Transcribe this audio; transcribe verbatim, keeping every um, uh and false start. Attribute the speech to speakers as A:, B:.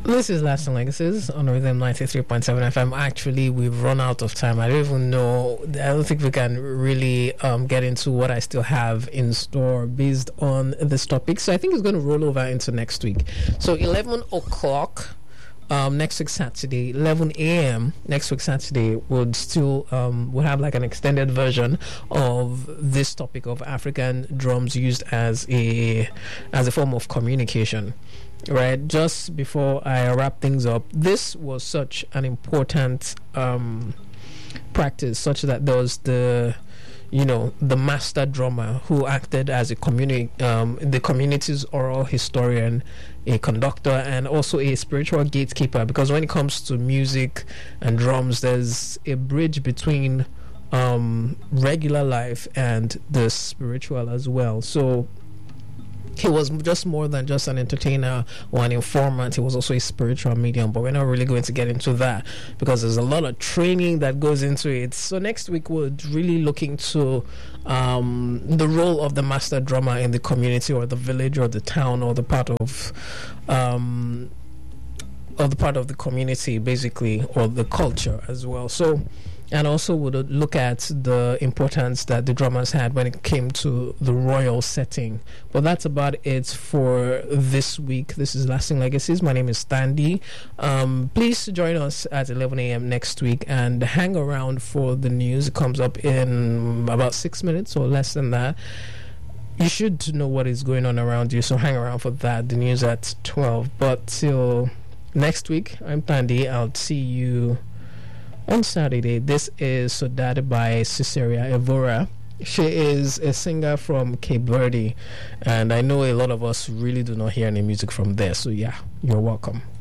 A: This is Lasting Legacies on Rhythm ninety-three point seven F M. Actually, we've run out of time. I don't even know. I don't think we can really um, get into what I still have in store based on this topic. So I think it's going to roll over into next week. So eleven o'clock um, next week Saturday, eleven a.m. next week Saturday would still um, would have like an extended version of this topic of African drums used as a as a form of communication. Right, just before I wrap things up, this was such an important um, practice, such that there was the, you know, the master drummer who acted as a community, um, the community's oral historian, a conductor, and also a spiritual gatekeeper. Because when it comes to music and drums, there's a bridge between um, regular life and the spiritual as well. So he was just more than just an entertainer or an informant. He was also a spiritual medium, but we're not really going to get into that because there's a lot of training that goes into it. So next week we're really looking to um, the role of the master drummer in the community or the village or the town or the part of um, or the part of the community, basically, or the culture as well. So, and also would look at the importance that the drummers had when it came to the royal setting. But that's about it for this week. This is Lasting Legacies. My name is Standy. Um, please join us at eleven a.m. next week and hang around for the news. It comes up in about six minutes or less than that. You should know what is going on around you, so hang around for that. The news at twelve. But till next week, I'm Tandy. I'll see you on Saturday. This is Sodade by Ciceria Evora. She is a singer from Cape Verde, and I know a lot of us really do not hear any music from there. So yeah, you're welcome.